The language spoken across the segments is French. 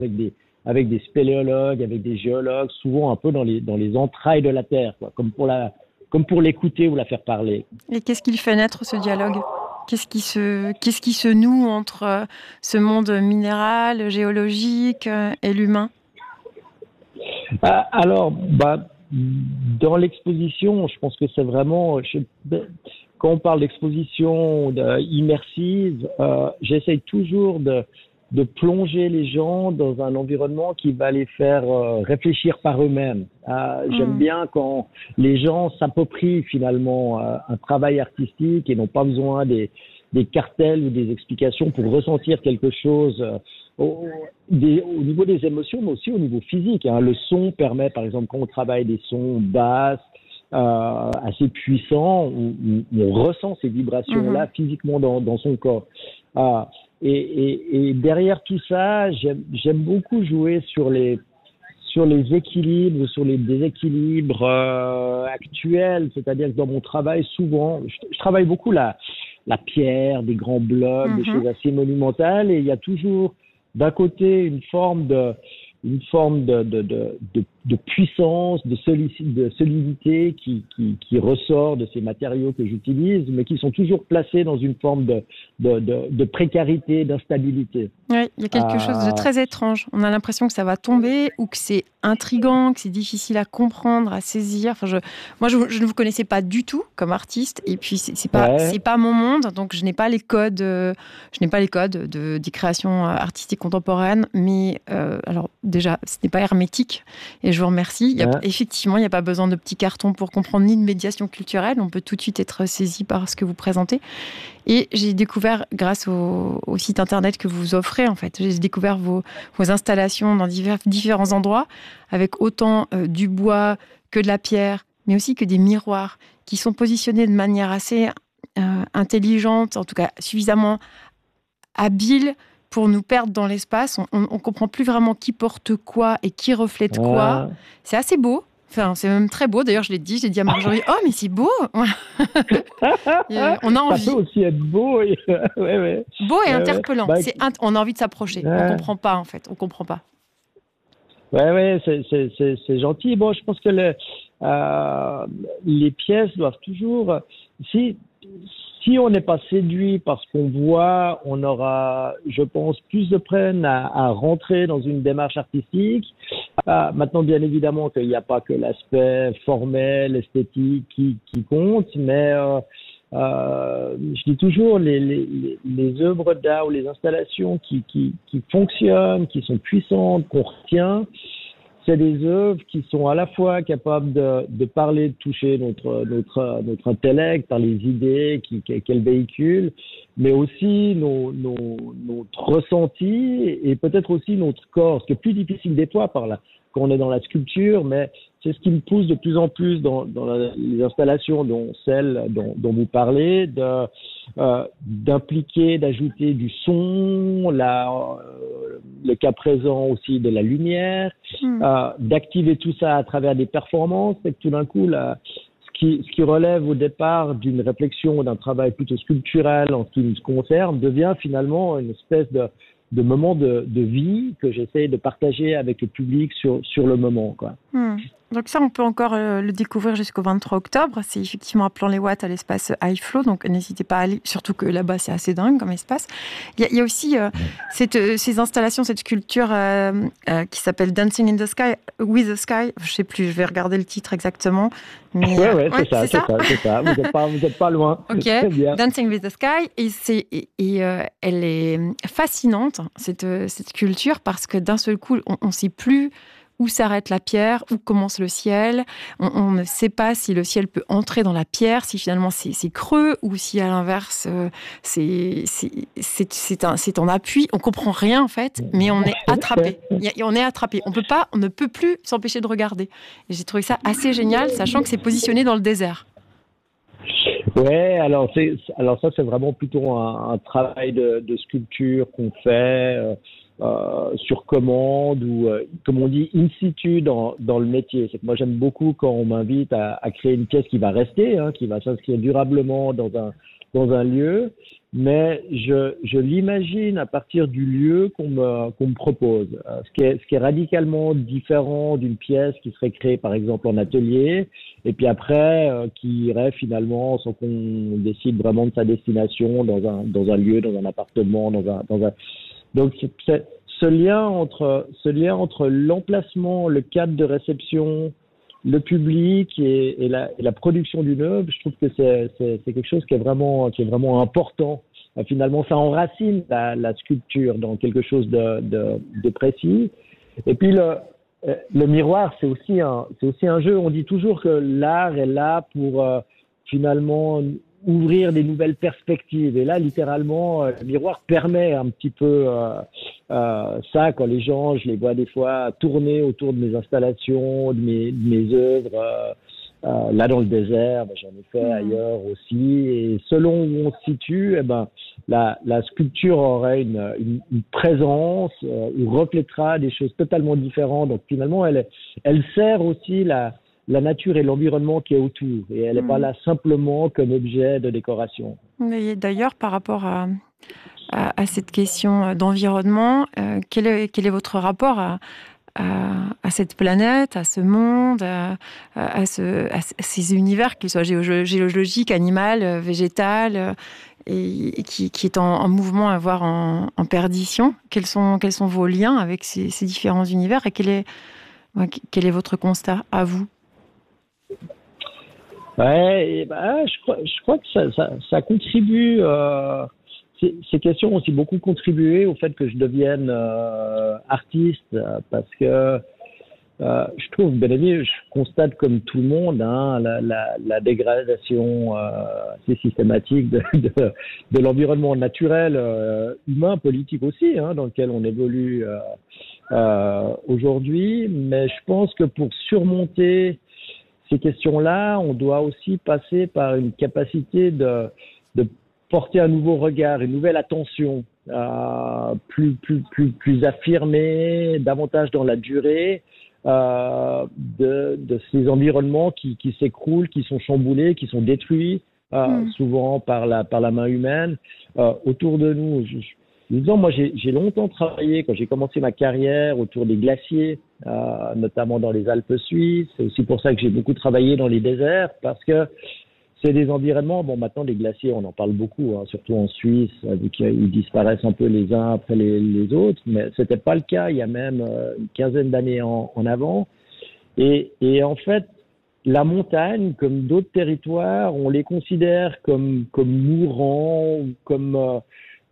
avec des spéléologues, avec des géologues, souvent un peu dans les entrailles de la Terre, quoi, comme pour l'écouter ou la faire parler. Et qu'est-ce qu'il fait naître, ce dialogue? Qu'est-ce qui se noue entre ce monde minéral, géologique et l'humain? Alors, dans l'exposition, je pense que c'est vraiment, quand on parle d'exposition immersive, j'essaye toujours de plonger les gens dans un environnement qui va les faire réfléchir par eux-mêmes. J'aime bien quand les gens s'approprient finalement un travail artistique et n'ont pas besoin des cartels ou des explications pour ressentir quelque chose au niveau des émotions, mais aussi au niveau physique. Le son permet, par exemple, quand on travaille des sons basses, assez puissants, où on ressent ces vibrations-là physiquement dans son corps. Et derrière tout ça, j'aime beaucoup jouer sur les équilibres, sur les déséquilibres actuels. C'est-à-dire que dans mon travail, souvent, je travaille beaucoup la pierre, des grands blocs, des choses assez monumentales, et il y a toujours d'un côté une forme de puissance, de solidité qui ressort de ces matériaux que j'utilise, mais qui sont toujours placés dans une forme de précarité, d'instabilité. Oui, il y a quelque chose de très étrange. On a l'impression que ça va tomber ou que c'est intriguant, que c'est difficile à comprendre, à saisir. Moi, je ne vous connaissais pas du tout comme artiste, et puis c'est pas mon monde, donc je n'ai pas les codes, des créations artistiques contemporaines. Mais alors déjà, ce n'est pas hermétique, et je vous remercie. Effectivement, il n'y a pas besoin de petits cartons pour comprendre ni de médiation culturelle. On peut tout de suite être saisi par ce que vous présentez. Et j'ai découvert, grâce au site internet que vous offrez, en fait, j'ai découvert vos installations dans différents endroits, avec autant du bois que de la pierre, mais aussi que des miroirs qui sont positionnés de manière assez intelligente, en tout cas suffisamment habile pour nous perdre dans l'espace. On ne comprend plus vraiment qui porte quoi et qui reflète quoi. C'est assez beau. Enfin, c'est même très beau. D'ailleurs, j'ai dit à Marjorie, oh, mais c'est beau. On a envie. Ça peut aussi être beau. Beau et interpellant. On a envie de s'approcher. On ne comprend pas, en fait. On ne comprend pas. C'est gentil. Bon, je pense que les pièces doivent toujours... Si on n'est pas séduit par ce qu'on voit, on aura, je pense, plus de peine à rentrer dans une démarche artistique. Maintenant, bien évidemment, qu'il n'y a pas que l'aspect formel, esthétique qui compte, mais je dis toujours, les œuvres d'art ou les installations qui fonctionnent, qui sont puissantes, qu'on retient, c'est des œuvres qui sont à la fois capables de parler, de toucher notre intellect par les idées qu'elles véhiculent, mais aussi notre ressenti et peut-être aussi notre corps, ce qui est plus difficile des fois quand on est dans la sculpture, mais c'est ce qui me pousse de plus en plus dans les installations, dont celle dont vous parlez, d'impliquer, d'ajouter du son, le cas présent aussi de la lumière, d'activer tout ça à travers des performances, et que tout d'un coup, ce qui relève au départ d'une réflexion ou d'un travail plutôt sculpturel en ce qui nous concerne, devient finalement une espèce de moment de vie que j'essaie de partager avec le public sur le moment, quoi. Donc ça, on peut encore le découvrir jusqu'au 23 octobre. C'est effectivement à Plan-les-Ouates, à l'espace High-Flow. Donc n'hésitez pas à aller, surtout que là-bas, c'est assez dingue comme espace. Il y a aussi ces installations, cette sculpture qui s'appelle Dancing in the Sky, with the Sky. Je ne sais plus, je vais regarder le titre exactement. Mais, c'est ça. Vous n'êtes pas loin. Ok, Dancing with the Sky. Et elle est fascinante, cette sculpture, parce que d'un seul coup, on ne sait plus où s'arrête la pierre, où commence le ciel. On ne sait pas si le ciel peut entrer dans la pierre, si finalement c'est creux, ou si à l'inverse c'est en appui. On comprend rien en fait, mais on est attrapé. On est attrapé. On ne peut plus s'empêcher de regarder. Et j'ai trouvé ça assez génial, sachant que c'est positionné dans le désert. Ouais, alors ça c'est vraiment plutôt un travail de sculpture qu'on fait. Sur commande ou, comme on dit, in situ dans le métier. C'est que moi, j'aime beaucoup quand on m'invite à créer une pièce qui va rester, qui va s'inscrire durablement dans un lieu. mais je l'imagine à partir du lieu qu'on me propose. Ce qui est radicalement différent d'une pièce qui serait créée par exemple en atelier, et puis après qui irait finalement sans qu'on décide vraiment de sa destination dans un lieu, dans un appartement, dans un... Donc ce lien entre l'emplacement, le cadre de réception, le public et la production d'une œuvre, je trouve que c'est quelque chose qui est vraiment important. Finalement, ça enracine la sculpture dans quelque chose de précis. Et puis le miroir, c'est aussi un jeu. On dit toujours que l'art est là pour finalement ouvrir des nouvelles perspectives. Et là, littéralement, le miroir permet un petit peu ça. Quand les gens, je les vois des fois tourner autour de mes installations, de mes œuvres. Là, dans le désert, j'en ai fait ailleurs aussi. Et selon où on se situe, eh ben, la sculpture aurait une présence ou reflètera des choses totalement différentes. Donc finalement, elle sert aussi la nature et l'environnement qui est autour. Et elle n'est pas là simplement comme objet de décoration. Mais d'ailleurs, par rapport à cette question d'environnement, quel est votre rapport à cette planète, à ce monde, à ces univers, qu'ils soient géologiques, animal, végétal, et qui est en mouvement, voire en perdition? Quels sont vos liens avec ces différents univers et quel est votre constat à vous? Ouais, je crois que ça contribue. Ces questions ont aussi beaucoup contribué au fait que je devienne artiste, parce que je trouve, bien évidemment, je constate comme tout le monde la dégradation assez systématique de l'environnement naturel, humain, politique aussi, dans lequel on évolue aujourd'hui. Mais je pense que pour surmonter ces questions-là, on doit aussi passer par une capacité de porter un nouveau regard, une nouvelle attention, plus affirmée, davantage dans la durée, de ces environnements qui s'écroulent, qui sont chamboulés, qui sont détruits, souvent par la main humaine, autour de nous. Disons, moi, j'ai longtemps travaillé, quand j'ai commencé ma carrière, autour des glaciers, notamment dans les Alpes suisses. C'est aussi pour ça que j'ai beaucoup travaillé dans les déserts, parce que c'est des environnements, bon, maintenant, les glaciers, on en parle beaucoup, surtout en Suisse, vu qu'ils disparaissent un peu les uns après les autres, mais c'était pas le cas il y a même une quinzaine d'années en avant. Et en fait, la montagne, comme d'autres territoires, on les considère comme mourants, comme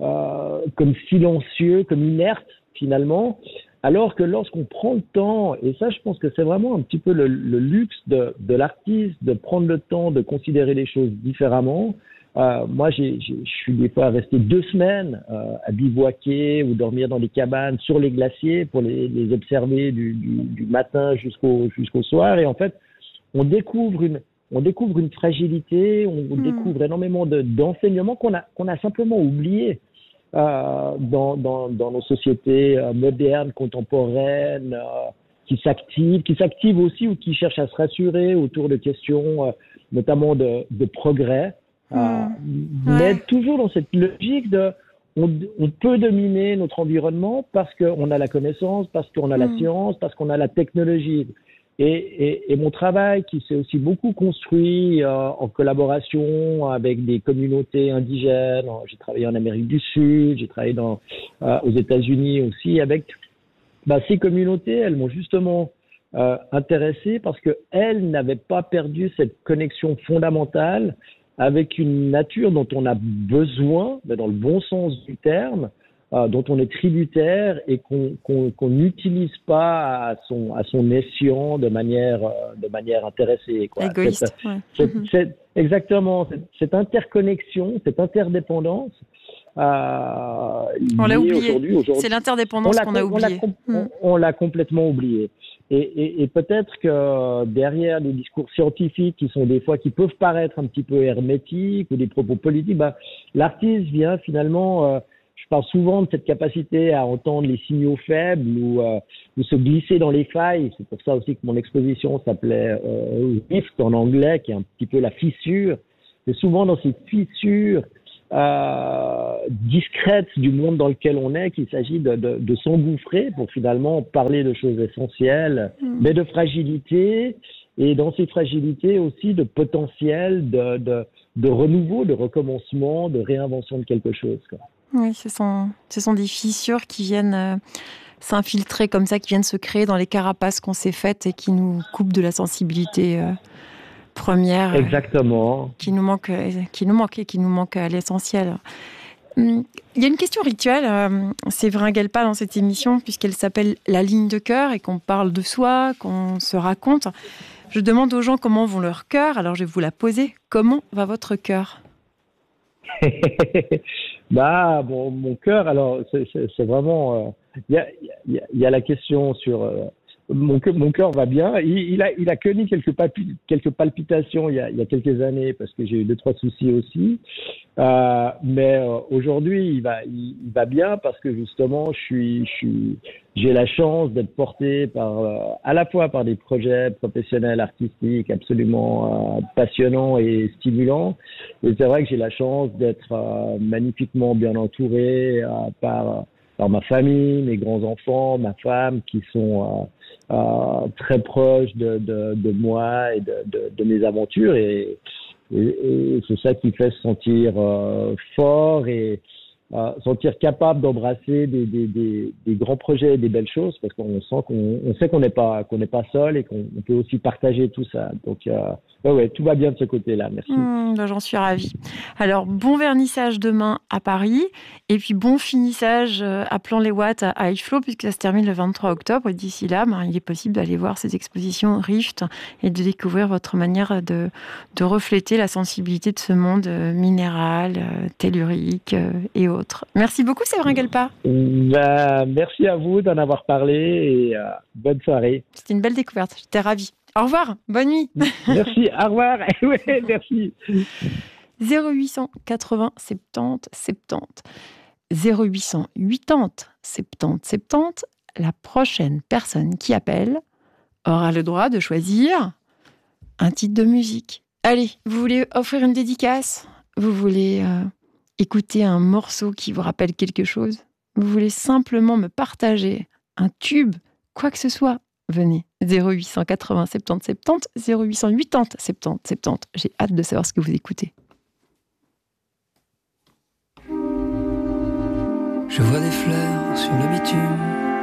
silencieux, comme inertes, finalement. Alors que lorsqu'on prend le temps, et ça, je pense que c'est vraiment un petit peu le luxe de l'artiste, de prendre le temps de considérer les choses différemment. Moi, je suis des fois resté 2 semaines à bivouaquer ou dormir dans des cabanes sur les glaciers pour les observer du matin jusqu'au soir. Et en fait, on découvre une fragilité, on découvre énormément d'enseignements qu'on a simplement oubliés. Dans nos sociétés modernes, contemporaines, qui s'activent aussi ou qui cherchent à se rassurer autour de questions, notamment de progrès, mais toujours dans cette logique on peut dominer notre environnement parce qu'on a la connaissance, parce qu'on a la science, parce qu'on a la technologie. Et mon travail, qui s'est aussi beaucoup construit en collaboration avec des communautés indigènes, j'ai travaillé en Amérique du Sud, j'ai travaillé aux États-Unis aussi, avec ces communautés, elles m'ont justement intéressé parce que elles n'avaient pas perdu cette connexion fondamentale avec une nature dont on a besoin, mais dans le bon sens du terme, dont on est tributaire et qu'on n'utilise pas à son escient de manière intéressée, quoi. Égoïste. Exactement, cette interconnexion, cette interdépendance. On l'a oublié. Aujourd'hui, c'est l'interdépendance qu'on a oubliée. On l'a complètement oublié. Et peut-être que derrière des discours scientifiques qui peuvent paraître un petit peu hermétiques ou des propos politiques, l'artiste vient finalement. Je parle souvent de cette capacité à entendre les signaux faibles ou se glisser dans les failles. C'est pour ça aussi que mon exposition s'appelait Rift en anglais, qui est un petit peu la fissure. C'est souvent dans ces fissures discrète du monde dans lequel on est qu'il s'agit de s'engouffrer pour finalement parler de choses essentielles, mais de fragilité, et dans ces fragilités aussi de potentiel de renouveau, de recommencement, de réinvention de quelque chose, quoi. Oui, ce sont des fissures qui viennent s'infiltrer comme ça, qui viennent se créer dans les carapaces qu'on s'est faites et qui nous coupent de la sensibilité première. Exactement. Qui nous manque à l'essentiel. Il y a une question rituelle, Séverin Guelpas, dans cette émission, puisqu'elle s'appelle La ligne de cœur et qu'on parle de soi, qu'on se raconte. Je demande aux gens comment vont leur cœur, alors je vais vous la poser. Comment va votre cœur ? Mon cœur, alors c'est vraiment, il y a la question sur mon cœur va bien. Il a connu quelques palpitations il y a quelques années parce que j'ai eu 2-3 soucis aussi. Mais aujourd'hui, il va bien parce que justement, j'ai la chance d'être porté à la fois par des projets professionnels, artistiques absolument passionnants et stimulants. Et c'est vrai que j'ai la chance d'être magnifiquement bien entouré par ma famille, mes grands-enfants, ma femme, qui sont très proches de moi et de mes aventures. Et c'est ça qui fait se sentir fort et sentir capable d'embrasser des grands projets et des belles choses, parce qu'on sait qu'on n'est pas seul et qu'on peut aussi partager tout ça. Donc tout va bien de ce côté-là. Merci. J'en suis ravie. Alors, bon vernissage demain à Paris et puis bon finissage à Plan-les-Ouates à Iflo, puisque ça se termine le 23 octobre. Et d'ici là, il est possible d'aller voir ces expositions Rift et de découvrir votre manière de refléter la sensibilité de ce monde minéral, tellurique et autres. Merci beaucoup, Séverin Guelpas. Merci à vous d'en avoir parlé et bonne soirée. C'était une belle découverte. J'étais ravie. Au revoir, bonne nuit. Merci, au revoir. Ouais, merci. 0800 80 70 70. 0800 80 70 70. La prochaine personne qui appelle aura le droit de choisir un titre de musique. Allez, vous voulez offrir une dédicace ? Vous voulez écouter un morceau qui vous rappelle quelque chose ? Vous voulez simplement me partager un tube, quoi que ce soit ? Venez, 0800 80 70 70, 0800 80 70 70. J'ai hâte de savoir ce que vous écoutez. Je vois des fleurs sur le bitume,